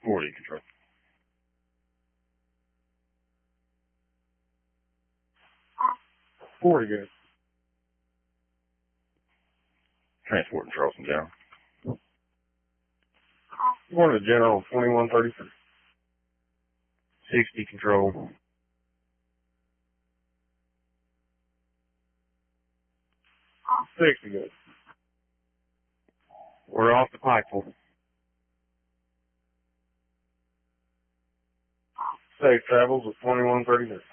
40 control. Good. Transport and Charleston General. Going to General 2133. 60 control. Good. We're off the Pikeville. Safe travels with 2133.